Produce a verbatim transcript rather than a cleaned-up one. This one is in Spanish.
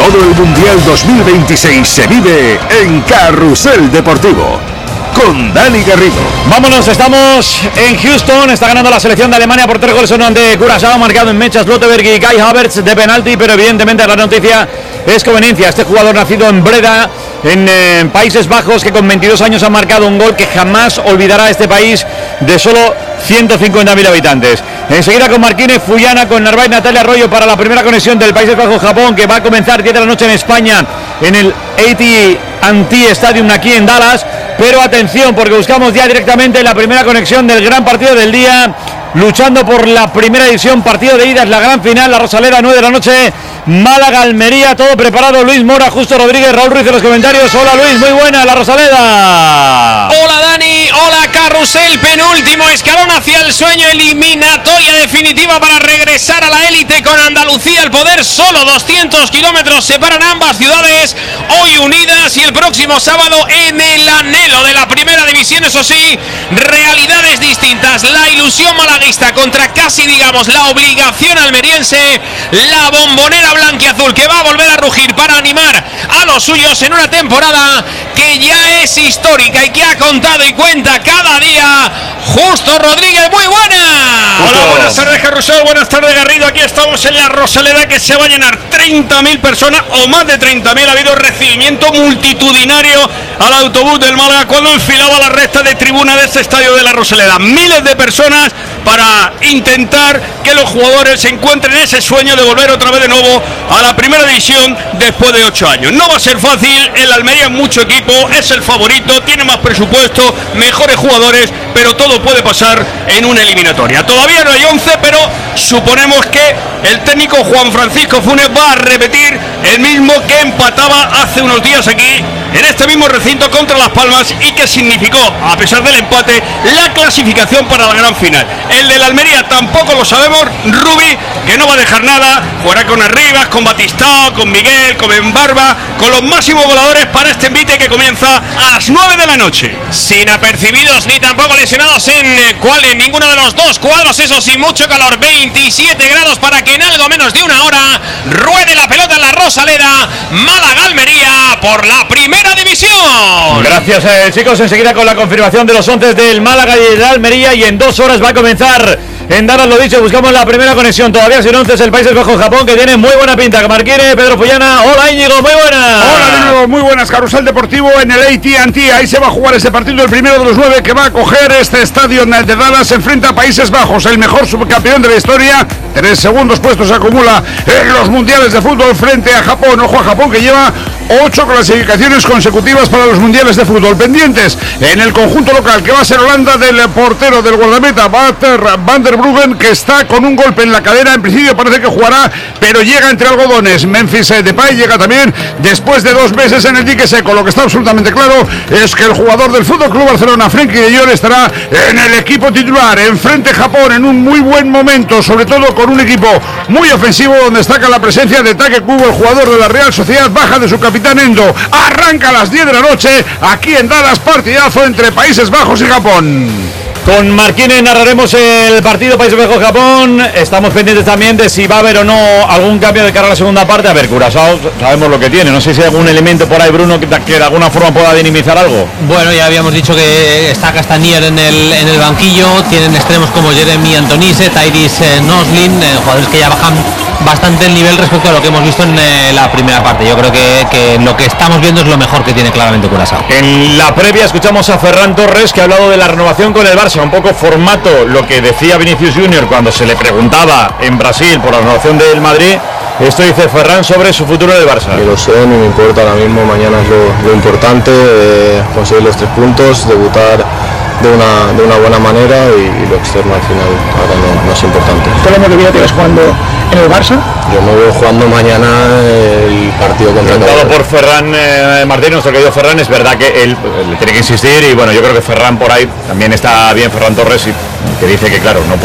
Todo el Mundial dos mil veintiséis se vive en Carrusel Deportivo con Dani Garrido. Vámonos, estamos en Houston. Está ganando la selección de Alemania por tres goles a uno ante Curazao, marcado en Mechas Slotterberg y Kai Havertz de penalti, pero evidentemente la noticia es conveniencia. Este jugador nacido en Breda, en eh, Países Bajos, que con veintidós años ha marcado un gol que jamás olvidará este país de solo ciento cincuenta mil habitantes. Enseguida con Marquínez, Fullana, con Narváez, Natalia Arroyo para la primera conexión del Países Bajos-Japón, que va a comenzar diez de la noche en España, en el A T and T Stadium aquí en Dallas. Pero atención, porque buscamos ya directamente la primera conexión del gran partido del día, luchando por la primera división, partido de ida, es la gran final, la Rosaleda, nueve de la noche, Málaga, Almería, todo preparado. Luis Mora, Justo Rodríguez, Raúl Ruiz en los comentarios. Hola Luis, muy buena, la Rosaleda. Hola Dani, hola Carrusel, penúltimo escalón hacia el sueño, eliminatoria definitiva para regresar a la élite con Andalucía al poder. Solo doscientos kilómetros separan ambas ciudades, hoy unidas, y el próximo sábado en el anhelo de la primera división, eso sí, realidades distintas. La ilusión malaguista contra casi, digamos, la obligación almeriense, la Bombonera blanquiazul, que va a volver a rugir para animar a los suyos en una temporada que ya es histórica y que ha contado y cuenta cada día. Justo Rodríguez, muy buena. Hola, buenas tardes Carrusel, buenas tardes Garrido. Aquí estamos en la Rosaleda, que se va a llenar treinta mil personas o más de treinta mil. Ha habido recibimiento multitudinario al autobús del Málaga cuando enfilaba la recta de tribuna de este estadio de la Rosaleda. Miles de personas para intentar que los jugadores se encuentren ese sueño de volver otra vez de nuevo a la primera división después de ocho años. No va a ser fácil, el Almería es mucho equipo, es el favorito, tiene más presupuesto, mejores jugadores, pero todo puede pasar en una eliminatoria. Todavía no hay once, pero suponemos que el técnico Juan Francisco Funes va a repetir el mismo que empataba hace unos días aquí en este mismo recinto contra Las Palmas, y que significó, a pesar del empate, la clasificación para la gran final. El del Almería tampoco lo sabemos. Rubi, que no va a dejar nada, jugará con Arribas, con Batistao, con Miguel, con Benbarba, con los máximos voladores para este envite que comienza a las nueve de la noche. Sin apercibidos ni tampoco lesionados en eh, cual en ninguno de los dos cuadros, eso sí, mucho calor, veintisiete grados, para que en algo menos de una hora ruede la pelota en la Rosaleda. Málaga-Almería por la primera división. Gracias eh, chicos, enseguida con la confirmación de los once del Málaga y del Almería, y en dos horas va a comenzar en Dallas, lo dicho, buscamos la primera conexión, todavía sin once, es el Países Bajos Japón, que tiene muy buena pinta. Marquínez, Pedro Fullana, hola Íñigo, muy buenas. Hola Íñigo, muy buenas. Carrusel Deportivo en el A T and T, ahí se va a jugar ese partido, el primero de los nueve que va a coger este estadio de Dallas. Se enfrenta a Países Bajos, el mejor subcampeón de la historia, tres segundos puestos acumula en los mundiales de fútbol frente a Japón. Ojo a Japón, que lleva ocho clasificaciones consecutivas para los mundiales de fútbol. Pendientes en el conjunto local, que va a ser Holanda, del portero, del guardameta Van der Bruggen, que está con un golpe en la cadera. En principio parece que jugará, pero llega entre algodones. Memphis Depay llega también después de dos meses en el dique seco. Lo que está absolutamente claro es que el jugador del Fútbol Club Barcelona, Frenkie de Jong, estará en el equipo titular. Enfrente Japón en un muy buen momento, sobre todo con un equipo muy ofensivo, donde destaca la presencia de Take Kubo, el jugador de la Real Sociedad, baja de su capitán Endo. Arranca a las diez de la noche aquí en Dallas, partidazo entre Países Bajos y Japón. Con Marquínez narraremos el partido Países Bajos-Japón. Estamos pendientes también de si va a haber o no algún cambio de cara a la segunda parte. A ver, Curazao sabemos lo que tiene. No sé si hay algún elemento por ahí, Bruno, que, que de alguna forma pueda dinamizar algo. Bueno, ya habíamos dicho que está Castanier en el, en el banquillo. Tienen extremos como Jeremy Antonise, Tyrese eh, Noslin, eh, jugadores que ya bajan bastante el nivel respecto a lo que hemos visto en eh, la primera parte. Yo creo que, que lo que estamos viendo es lo mejor que tiene claramente Curazao. En la previa escuchamos a Ferran Torres, que ha hablado de la renovación con el Barça. Un poco formato lo que decía Vinicius Junior cuando se le preguntaba en Brasil por la renovación del Madrid. Esto dice Ferran sobre su futuro del Barça. Yo lo sé, ni me importa ahora mismo. Mañana es lo, lo importante, eh, conseguir los tres puntos, debutar de una, de una buena manera, y, y lo externo al final ahora no, no es importante. ¿Todo el año que viene te ves jugando en el Barça? Yo me veo jugando mañana el partido contra el Preguntado por Ferran eh, Martínez, nuestro querido Ferran, es verdad que él eh, le tiene que insistir, y bueno, yo creo que Ferran por ahí también está bien, Ferran Torres, y que dice que claro, no puede